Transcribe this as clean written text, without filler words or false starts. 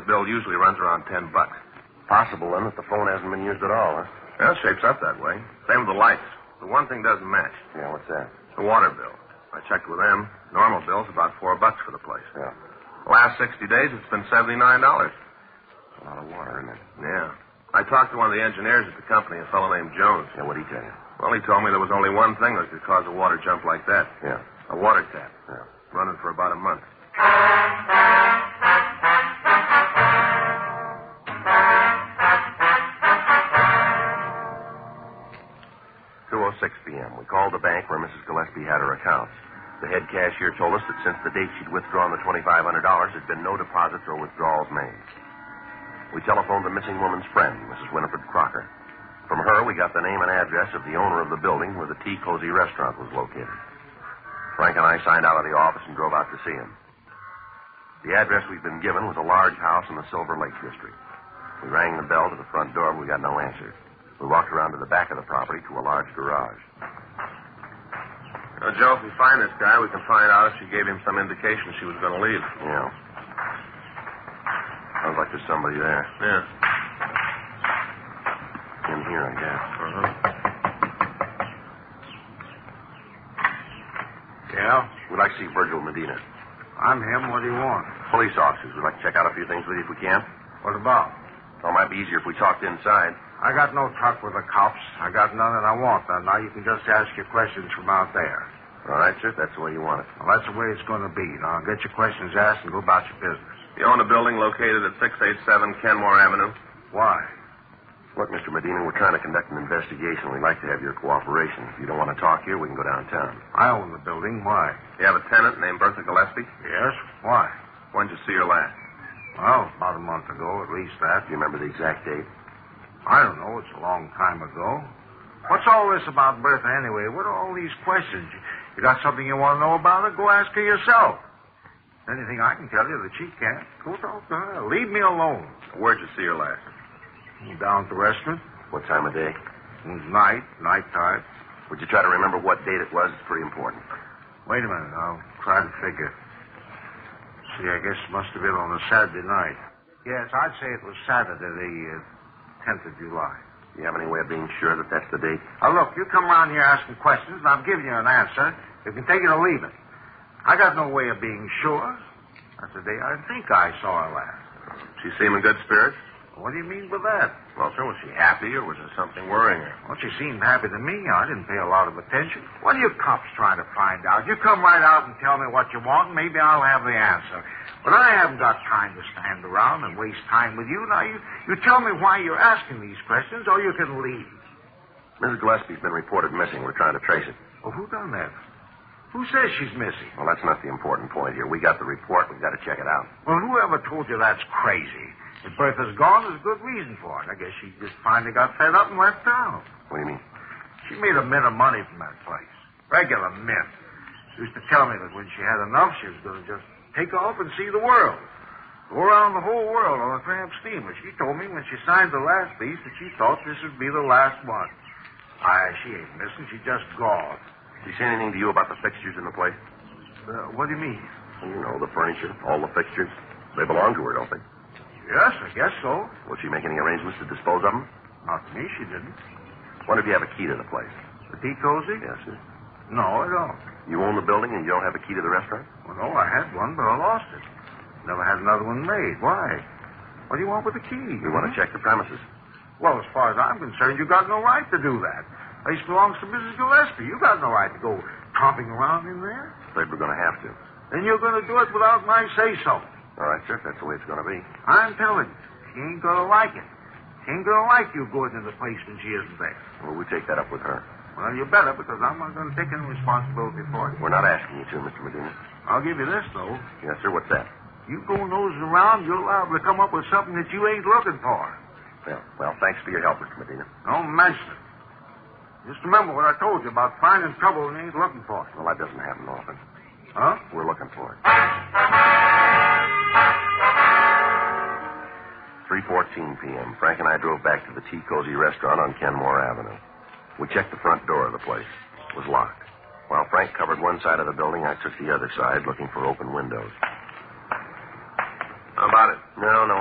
The bill usually runs around $10. Possible, then, that the phone hasn't been used at all, huh? Well, it shapes up that way. Same with the lights. The one thing doesn't match. Yeah, what's that? The water bill. I checked with them. Normal bill's about $4 for the place. Yeah. The last 60 days, it's been $79. A lot of water, isn't it? Yeah. I talked to one of the engineers at the company, a fellow named Jones. Yeah, what'd he tell you? Well, he told me there was only one thing that could cause a water jump like that. Yeah. A water tap. Yeah. Running for about a month. 2:06 p.m. We called the bank where Mrs. Gillespie had her accounts. The head cashier told us that since the date she'd withdrawn the $2,500, there'd been no deposits or withdrawals made. We telephoned the missing woman's friend, Mrs. Winifred Crocker. From her, we got the name and address of the owner of the building where the Tea Cozy restaurant was located. Frank and I signed out of the office and drove out to see him. The address we'd been given was a large house in the Silver Lake district. We rang the bell to the front door, but we got no answer. We walked around to the back of the property to a large garage. Joe, if we find this guy, we can find out if she gave him some indication she was going to leave. Yeah. Sounds like there's somebody there. Yeah. In here, I guess. Uh-huh. Yeah? We'd like to see Virgil Medina. I'm him. What do you want? Police officers. We'd like to check out a few things with you if we can. What about? Well, it might be easier if we talked inside. I got no truck with the cops. I got none and I want none. Now you can just ask your questions from out there. All right, sir. That's the way you want it. Well, that's the way it's going to be. Now get your questions asked and go about your business. You own a building located at 687 Kenmore Avenue? Why? Look, Mr. Medina, we're trying to conduct an investigation. We'd like to have your cooperation. If you don't want to talk here, we can go downtown. I own the building. Why? You have a tenant named Bertha Gillespie? Yes? Why? When did you see her last? Well, about a month ago, at least that. Do you remember the exact date? I don't know. It's a long time ago. What's all this about Bertha anyway? What are all these questions? You got something you want to know about her? Go ask her yourself. Anything I can tell you that she can't, go talk to her. Leave me alone. Where'd you see her last? Down at the restaurant. What time of day? It was nighttime. Would you try to remember what date it was? It's pretty important. Wait a minute. I'll try to figure. See, I guess it must have been on a Saturday night. Yes, I'd say it was Saturday, the 10th of July. Do you have any way of being sure that that's the date? Now, look, you come around here asking questions, and I'm giving you an answer. You can take it or leave it. I got no way of being sure. That's the day I think I saw her last. She seem in good spirits? What do you mean by that? Well, sir, was she happy or was there something worrying her? Well, she seemed happy to me. I didn't pay a lot of attention. What are you cops trying to find out? You come right out and tell me what you want, and maybe I'll have the answer. But I haven't got time to stand around and waste time with you. Now, you tell me why you're asking these questions, or you can leave. Mrs. Gillespie's been reported missing. We're trying to trace it. Well, who done that? Who says she's missing? Well, that's not the important point here. We got the report. We've got to check it out. Well, whoever told you that's crazy? If Bertha's gone, there's good reason for it. I guess she just finally got fed up and left town. What do you mean? She made a mint of money from that place. Regular mint. She used to tell me that when she had enough, she was going to just take off and see the world. Go around the whole world on a tramp steamer. She told me when she signed the last lease that she thought this would be the last one. She ain't missing. She just gone. Did she say anything to you about the fixtures in the place? What do you mean? Well, you know, the furniture, all the fixtures. They belong to her, don't they? Yes, I guess so. Will she make any arrangements to dispose of them? Not to me, she didn't. Wonder if you have a key to the place. The Tea Cozy? Yes, sir. No, I don't. You own the building and you don't have a key to the restaurant? Well, no, I had one, but I lost it. Never had another one made. Why? What do you want with the key? We want to check the premises. Well, as far as I'm concerned, you got no right to do that. The place belongs to Mrs. Gillespie. You got no right to go tromping around in there. Afraid we're going to have to. Then you're going to do it without my say-so. All right, sir. That's the way it's going to be. I'm telling you, she ain't going to like it. She ain't going to like you going into the place when she isn't there. Well, we take that up with her. Well, you better, because I'm not going to take any responsibility for it. We're not asking you to, Mr. Medina. I'll give you this, though. Yes, sir. What's that? You go nosing around, you're liable to come up with something that you ain't looking for. Well, thanks for your help, Mr. Medina. Don't mention it. Just remember what I told you about finding trouble when you ain't looking for it. Well, that doesn't happen often. Huh? We're looking for it. 3:14 p.m. Frank and I drove back to the Tea Cozy restaurant on Kenmore Avenue. We checked the front door of the place. It was locked. While Frank covered one side of the building, I took the other side, looking for open windows. How about it? No,